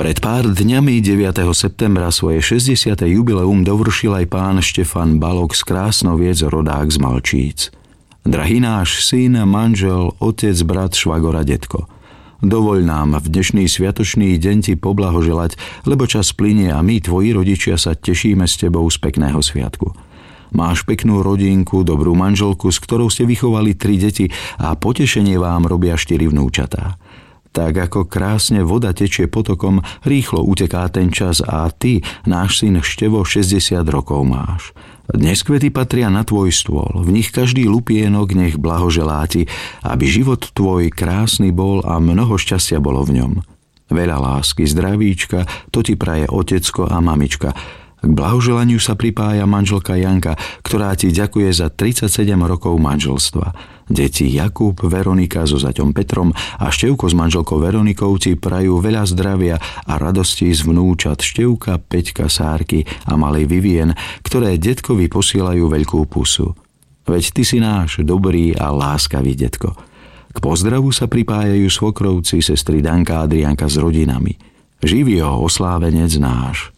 Pred pár dňami 9. septembra svoje 60. jubileum dovršil aj pán Štefan Balok z Krásnoviec, rodák z Malčíc. Drahý náš syn, manžel, otec, brat, švagor a detko. Dovoľ nám v dnešný sviatočný deň ti poblahoželať, lebo čas plynie a my, tvoji rodičia, sa tešíme s tebou z pekného sviatku. Máš peknú rodinku, dobrú manželku, s ktorou ste vychovali 3 deti a potešenie vám robia 4 vnúčatá. Tak ako krásne voda tečie potokom, rýchlo uteká ten čas a ty, náš syn Števo, 60 rokov máš. Dnes kvety patria na tvoj stôl, v nich každý lupienok nech blahoželá ti, aby život tvoj krásny bol a mnoho šťastia bolo v ňom. Veľa lásky, zdravíčka, to ti praje otecko a mamička. K blahoželaniu sa pripája manželka Janka, ktorá ti ďakuje za 37 rokov manželstva. Deti Jakub, Veronika so zaťom Petrom a Števko s manželkou Veronikou ti prajú veľa zdravia a radosti z vnúčat Števka, Peťka, Sárky a malej Vivien, ktoré detkovi posielajú veľkú pusu. Veď ty si náš dobrý a láskavý detko. K pozdravu sa pripájajú svokrovci, sestry Danka a Adrianka s rodinami. Živý ho oslávenec náš.